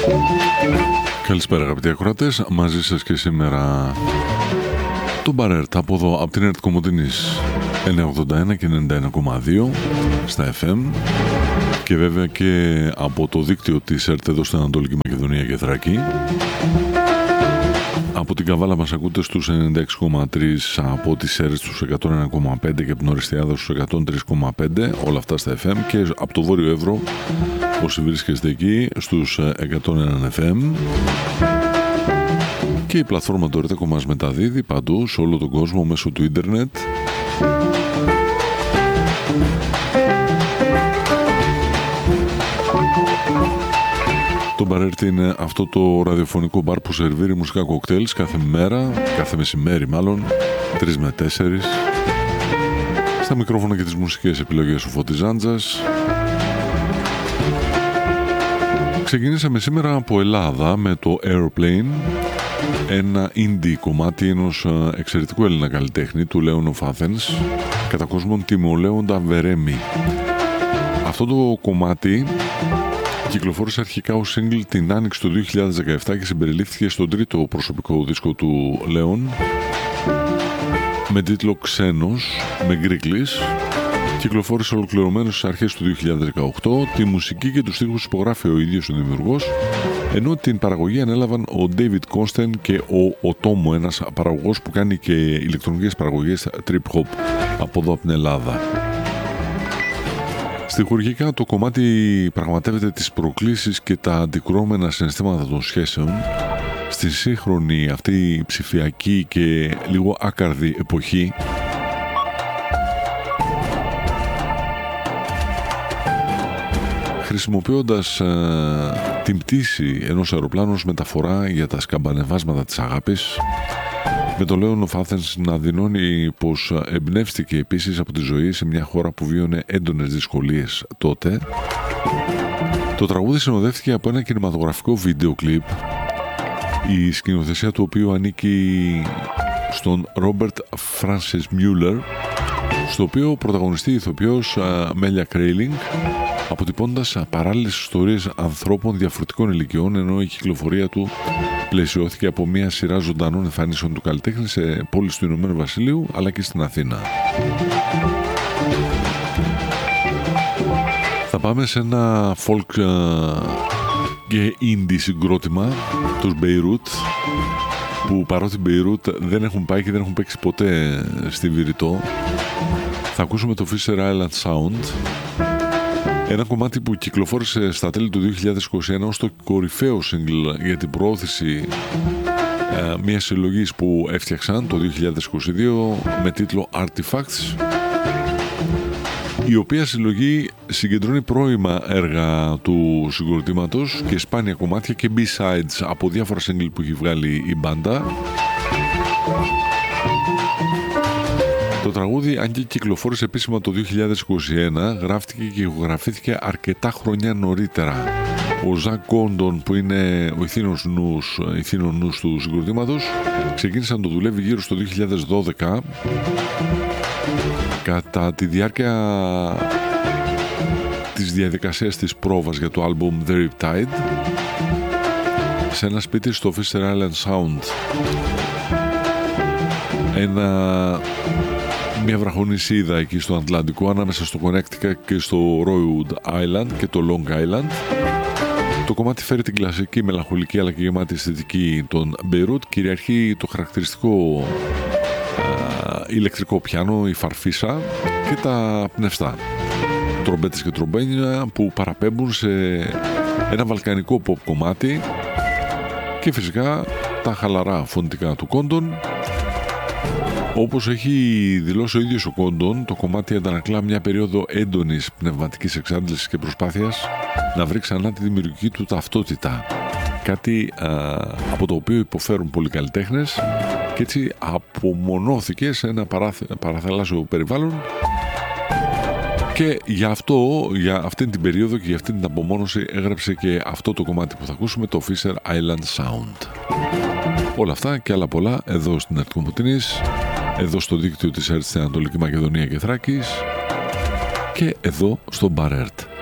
Καλησπέρα αγαπητοί ακροατές, μαζί σας και σήμερα το Μπαρέρτ από εδώ, από την ΕΡΤ Κομοτηνής 981 και 91,2 στα FM και βέβαια και από το δίκτυο της ΕΡΤ εδώ στην Ανατολική Μακεδονία και Θράκη. Από την Καβάλα μας ακούτε στους 96,3, από τις ΕΡΤ στους 101,5 και από την Οριστιάδα στους 103,5, όλα αυτά στα FM, και από το Βόρειο Εύρο, όσοι βρίσκεστε εκεί, στους 101 FM. Και η πλατφόρμα του ΕΡΤ μας μεταδίδει παντού σε όλο τον κόσμο μέσω του ίντερνετ. Το Μπαρέρτ είναι αυτό το ραδιοφωνικό μπαρ που σερβίρει μουσικά κοκτέιλς κάθε μέρα, κάθε μεσημέρι μάλλον, 3 με 4. Στα μικρόφωνα και τις μουσικές επιλογές ο Φώτης Ζάντζας. Ξεκινήσαμε σήμερα από Ελλάδα με το Airplane, ένα indie κομμάτι ενός εξαιρετικού Έλληνα καλλιτέχνη, του Λέων of Athens, κατά κόσμον Τιμολέοντα Βερέμι. Αυτό το κομμάτι κυκλοφόρησε αρχικά ως single την άνοιξη του 2017 και συμπεριλήφθηκε στον τρίτο προσωπικό δίσκο του Λέων με τίτλο Ξένος, με γκρίκλις. Κυκλοφόρησε ολοκληρωμένο στις αρχές του 2018. Τη μουσική και τους στίχους υπογράφει ο ίδιος ο δημιουργός, ενώ την παραγωγή ανέλαβαν ο David Constant και ο Tomo, ένας παραγωγός που κάνει και ηλεκτρονικές παραγωγές trip hop από εδώ από την Ελλάδα. Στιχουργικά το κομμάτι πραγματεύεται τις προκλήσεις και τα αντικρουόμενα συναισθήματα των σχέσεων στη σύγχρονη αυτή ψηφιακή και λίγο άκαρδη εποχή, χρησιμοποιώντας την πτήση ενός αεροπλάνου ως μεταφορά για τα σκαμπανεβάσματα της αγάπης, με το Λέων of Athens να δηλώνει πως εμπνεύστηκε επίσης από τη ζωή σε μια χώρα που βίωνε έντονες δυσκολίες τότε. Το τραγούδι συνοδεύτηκε από ένα κινηματογραφικό βίντεο κλιπ, η σκηνοθεσία του οποίου ανήκει στον Ρόμπερτ Φράνσις Μιούλερ, στο οποίο πρωταγωνιστεί η ηθοποιός Μέλια Κρέιλινγκ, αποτυπώντας παράλληλες ιστορίες ανθρώπων διαφορετικών ηλικιών, ενώ η κυκλοφορία του πλαισιώθηκε από μια σειρά ζωντανών εμφανίσεων του καλλιτέχνη σε πόλεις του Ηνωμένου Βασιλείου αλλά και στην Αθήνα. Θα πάμε σε ένα folk και indie συγκρότημα, τους Beirut, που παρότι Beirut δεν έχουν πάει και δεν έχουν παίξει ποτέ στη Βηρητό. Θα ακούσουμε το Fisher Island Sound, ένα κομμάτι που κυκλοφόρησε στα τέλη του 2021 ως το κορυφαίο single για την προώθηση μιας συλλογής που έφτιαξαν το 2022 με τίτλο Artifacts, η οποία συλλογή συγκεντρώνει πρώιμα έργα του συγκροτήματος και σπάνια κομμάτια και B-sides από διάφορα single που έχει βγάλει η μπάντα. Το τραγούδι, αν και κυκλοφόρησε επίσημα το 2021, γράφτηκε και ηχογραφήθηκε αρκετά χρόνια νωρίτερα. Ο Ζακ Κόντον, που είναι ο ηθήνων νους του συγκροτήματος, ξεκίνησε να το δουλεύει γύρω στο 2012, κατά τη διάρκεια της διαδικασίας της πρόβας για το άλμπουμ The Riptide, σε ένα σπίτι στο Fisher Island Sound, μια βραχονησίδα εκεί στο Ατλαντικό, ανάμεσα στο Connecticut και στο Rhode Island και το Long Island. Το κομμάτι φέρει την κλασική μελαγχολική αλλά και γεμάτη αισθητική των Beirut. Κυριαρχεί το χαρακτηριστικό ηλεκτρικό πιάνο, η φαρφίσα και τα πνευστά τρομπέτες και τρομπένια που παραπέμπουν σε ένα βαλκανικό pop κομμάτι, και φυσικά τα χαλαρά φωνητικά του Κόντον. Όπως έχει δηλώσει ο ίδιος ο Κόντον, το κομμάτι αντανακλά μια περίοδο έντονης πνευματικής εξάντλησης και προσπάθειας να βρει ξανά τη δημιουργική του ταυτότητα. Κάτι από το οποίο υποφέρουν πολλοί καλλιτέχνες, και έτσι απομονώθηκε σε ένα παραθαλάσσιο περιβάλλον, και για αυτή την περίοδο και για αυτή την απομόνωση έγραψε και αυτό το κομμάτι που θα ακούσουμε, το Fisher Island Sound. Όλα αυτά και άλλα πολλά εδώ στην ΕΡΤ Κομοτηνής, εδώ στο δίκτυο της ΕΡΤ στην Ανατολική Μακεδονία και Θράκης, και εδώ στο Μπαρέρτ.